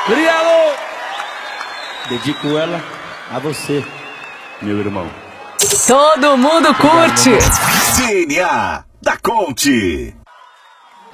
Obrigado! Dedico ela a você, meu irmão. Todo mundo curte! DNA da Conte.